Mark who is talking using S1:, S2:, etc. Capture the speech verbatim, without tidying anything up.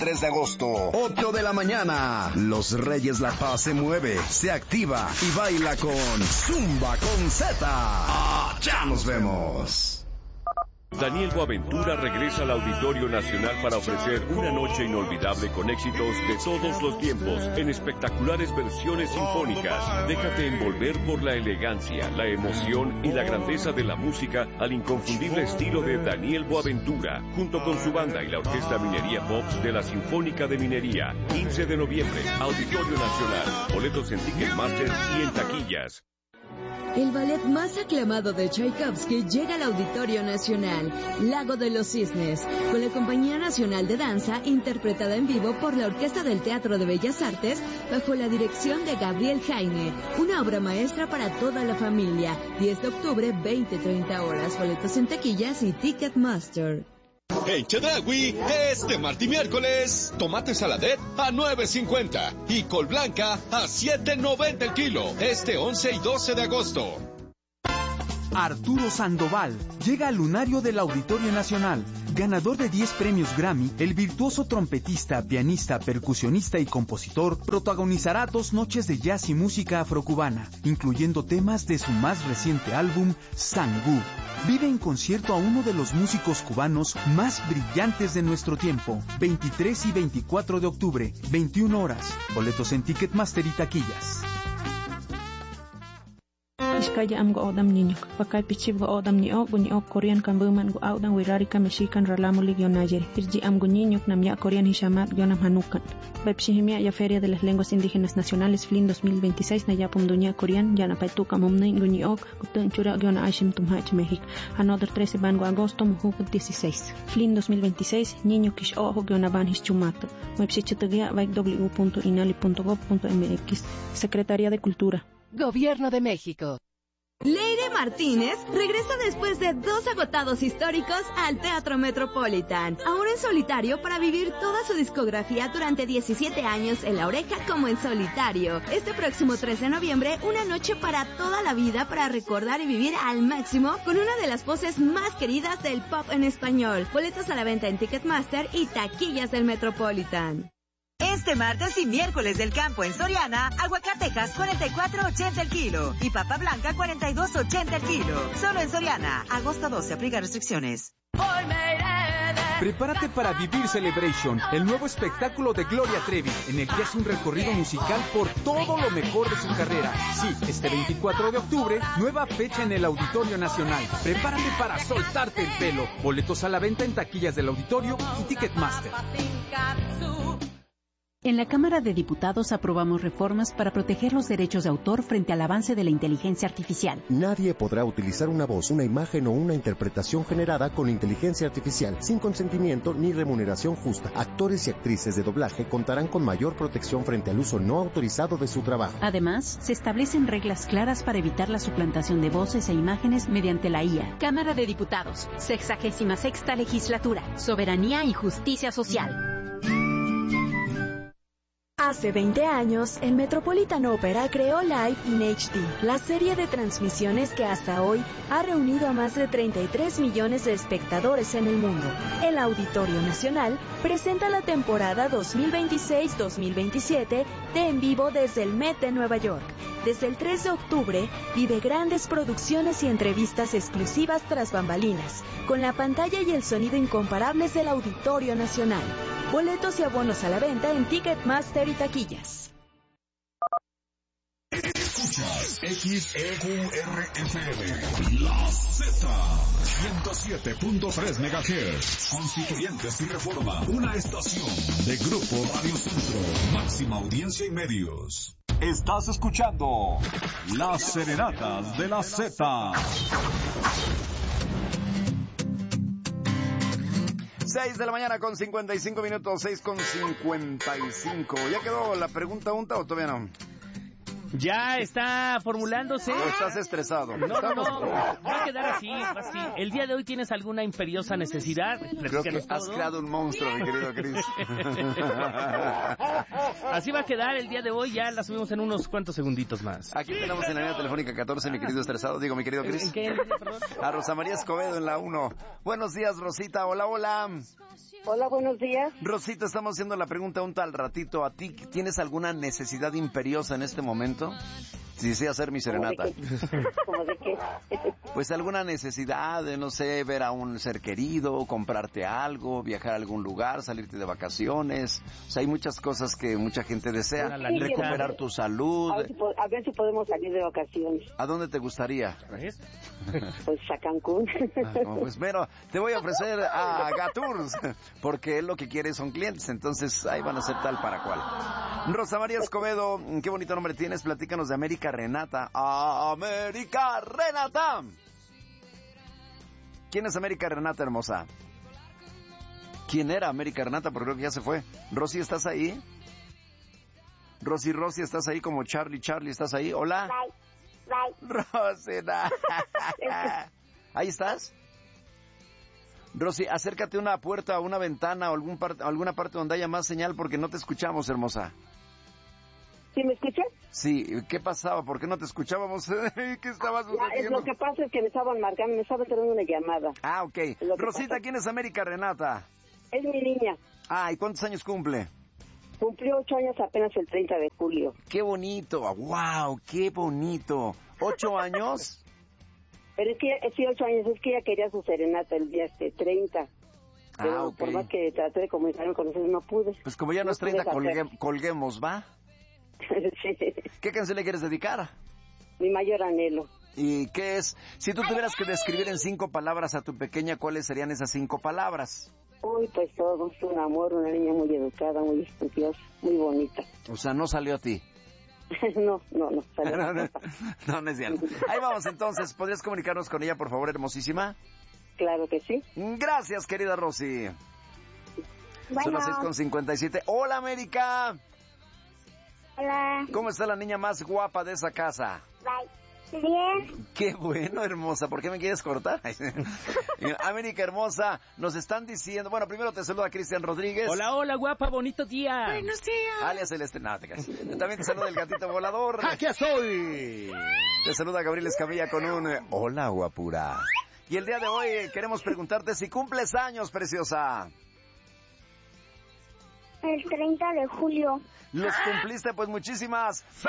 S1: tres de agosto, ocho de la mañana. Los Reyes La Paz se mueve, se activa y baila con Zumba con Z. Ah, ya nos vemos.
S2: Daniel Boaventura regresa al Auditorio Nacional para ofrecer una noche inolvidable con éxitos de todos los tiempos en espectaculares versiones sinfónicas. Déjate envolver por la elegancia, la emoción y la grandeza de la música al inconfundible estilo de Daniel Boaventura, junto con su banda y la Orquesta Minería Pops de la Sinfónica de Minería. quince de noviembre, Auditorio Nacional. Boletos en Ticketmaster y en taquillas.
S3: El ballet más aclamado de Tchaikovsky llega al Auditorio Nacional, Lago de los Cisnes, con la Compañía Nacional de Danza, interpretada en vivo por la Orquesta del Teatro de Bellas Artes, bajo la dirección de Gabriel Jaime. Una obra maestra para toda la familia. diez de octubre, veinte treinta horas. Boletos en taquillas y Ticketmaster.
S4: En Chedraui, este martes y miércoles, tomate saladet a nueve cincuenta y col blanca a siete noventa el kilo, este once y doce de agosto.
S5: Arturo Sandoval llega al lunario del Auditorio Nacional. Ganador de diez premios Grammy, el virtuoso trompetista, pianista, percusionista y compositor protagonizará dos noches de jazz y música afrocubana, incluyendo temas de su más reciente álbum, Sangú. Vive en concierto a uno de los músicos cubanos más brillantes de nuestro tiempo. veintitrés y veinticuatro de octubre, veintiuna horas. Boletos en Ticketmaster y taquillas.
S6: Iskaya am go odam niño, pakai pichib go odam ni o guni o Korean kan buman go audan wirarika mexican ralamo ligionayer. Irji am go niño nam ya Korean hishamat yonam hanukan. Bepshihimia ya Feria de las Lenguas Indígenas Nacionales Flin dos mil veintiséis na yapum dunia Korean yana paituka momne guni ok gutun chura giona aishim tumhach México. Another trece van go agosto muhuk dieciséis. Flin dos mil veintiséis niño kish ojo giona van hischumato. Websitegia vaik w punto inali punto gov punto m x. Secretaría de Cultura.
S7: Gobierno de México.
S3: Leire Martínez regresa después de dos agotados históricos al Teatro Metropolitan, ahora en solitario para vivir toda su discografía durante diecisiete años en La Oreja como en solitario. Este próximo tres de noviembre, una noche para toda la vida para recordar y vivir al máximo con una de las voces más queridas del pop en español. Boletos a la venta en Ticketmaster y taquillas del Metropolitan.
S8: Este martes y miércoles del campo en Soriana, aguacatejas cuarenta y cuatro ochenta el kilo y papa blanca cuarenta y dos ochenta el kilo. Solo en Soriana, agosto doce, aplica restricciones.
S5: Prepárate para vivir Celebration, el nuevo espectáculo de Gloria Trevi, en el que hace un recorrido musical por todo lo mejor de su carrera. Sí, este veinticuatro de octubre, nueva fecha en el Auditorio Nacional. Prepárate para soltarte el pelo. Boletos a la venta en taquillas del Auditorio y Ticketmaster.
S9: En la Cámara de Diputados aprobamos reformas para proteger los derechos de autor frente al avance de la inteligencia artificial.
S10: Nadie podrá utilizar una voz, una imagen o una interpretación generada con inteligencia artificial sin consentimiento ni remuneración justa. Actores y actrices de doblaje contarán con mayor protección frente al uso no autorizado de su trabajo.
S9: Además, se establecen reglas claras para evitar la suplantación de voces e imágenes mediante la I A. Cámara de Diputados, sexagésima sexta legislatura, soberanía y justicia social.
S11: Hace veinte años, el Metropolitan Opera creó Live in H D, la serie de transmisiones que hasta hoy ha reunido a más de treinta y tres millones de espectadores en el mundo. El Auditorio Nacional presenta la temporada dos mil veintiséis dos mil veintisiete de En Vivo desde el Met de Nueva York. Desde el tres de octubre, vive grandes producciones y entrevistas exclusivas tras bambalinas, con la pantalla y el sonido incomparables del Auditorio Nacional. Boletos y abonos a la venta en Ticketmaster y taquillas.
S1: Escuchas X E Q R F M, La Z, ciento siete punto tres megahertz, Constituyentes y Reforma, una estación de Grupo Radio Centro, máxima audiencia y medios. Estás escuchando Las Serenatas de la Z.
S12: seis de la mañana con cincuenta y cinco minutos, seis con cincuenta y cinco. ¿Ya quedó la pregunta unta o todavía no?
S13: Ya está formulándose.
S12: ¿O estás estresado?
S13: No, no, no. Va a quedar así, así. El día de hoy tienes alguna imperiosa necesidad.
S12: Creo que has creado un monstruo, mi querido Cris.
S13: Así va a quedar el día de hoy. Ya la subimos en unos cuantos segunditos más.
S12: Aquí tenemos en la línea telefónica catorce, mi querido estresado. Digo, mi querido Cris. ¿En qué? A Rosa María Escobedo en la uno. Buenos días, Rosita. Hola, hola.
S14: Hola, buenos días.
S12: Rosita, estamos haciendo la pregunta un tal ratito. ¿A ti tienes alguna necesidad imperiosa en este momento? Si desea hacer mi serenata.
S14: ¿Cómo de qué?
S12: Pues alguna necesidad de, no sé, ver a un ser querido, comprarte algo, viajar a algún lugar, salirte de vacaciones. O sea, hay muchas cosas que mucha gente desea.
S14: Sí,
S12: recuperar tu salud.
S14: A ver, si, a ver si podemos salir de vacaciones.
S12: ¿A dónde te gustaría?
S14: Pues a Cancún.
S12: Ah, no, pues mira, te voy a ofrecer a Gatours, porque él lo que quiere son clientes, entonces ahí van a ser tal para cual. Rosa María Escobedo, qué bonito nombre tienes, platícanos de América Renata. ¡América Renata! ¿Quién es América Renata, hermosa? ¿Quién era América Renata? Porque creo que ya se fue. Rosy, ¿estás ahí? Rosy, Rosy, ¿estás ahí? Como Charlie, Charlie, ¿estás ahí? ¿Hola?
S14: Bye. Bye.
S12: Rosina. ¿Ahí estás? Rosy, acércate a una puerta, a una ventana o algún par- alguna parte donde haya más señal porque no te escuchamos, hermosa.
S14: ¿Sí me escuchas?
S12: Sí, ¿qué pasaba? ¿Por qué no te escuchábamos? ¿Qué estabas
S14: Ya, es lo que pasa es que me estaban marcando, me estaban teniendo una llamada.
S12: Ah, ok. Rosita, ¿quién es América Renata?
S14: Es mi niña.
S12: Ah, ¿y cuántos años cumple?
S14: Cumplió ocho años apenas el treinta de julio.
S12: ¡Qué bonito! ¡Wow! ¡Qué bonito! ¿Ocho años?
S14: Pero es que, sí, ocho años, es que ella quería su serenata el día este treinta. Pero
S12: Ah, ok.
S14: por más que traté de comunicarme con ustedes, no pude.
S12: Pues como ya no es
S14: pude
S12: treinta,
S14: hacer.
S12: colgue- colguemos, ¿va?
S14: Sí.
S12: ¿Qué canción le quieres dedicar?
S14: Mi mayor anhelo.
S12: ¿Y qué es? Si tú tuvieras que describir en cinco palabras a tu pequeña, ¿cuáles serían esas cinco palabras?
S14: Uy, pues todo, es un amor, una niña muy educada, muy estudiosa, muy bonita.
S12: O sea, no salió a ti.
S14: no, no, no, salió
S12: no, no, no, no es cierto. Ahí vamos entonces. ¿Podrías comunicarnos con ella, por favor, hermosísima?
S14: Claro que sí.
S12: Gracias, querida Rosy.
S14: Bueno.
S12: Son las seis con cincuenta y siete. ¡Hola, América!
S15: Hola.
S12: ¿Cómo está la niña más guapa de esa casa?
S15: Bye. Bien.
S12: Qué bueno, hermosa. ¿Por qué me quieres cortar? América hermosa, nos están diciendo... Bueno, primero te saluda Cristian Rodríguez.
S13: Hola, hola, guapa, bonito día.
S15: Buenos días.
S12: Alias Celeste. No, te creas. También te saluda el gatito volador.
S13: ¡Aquí estoy!
S12: Te saluda Gabriel Escamilla con un... eh, Hola, guapura. Y el día de hoy queremos preguntarte si cumples años, preciosa.
S15: El treinta de julio.
S12: ¿Los cumpliste? Pues muchísimas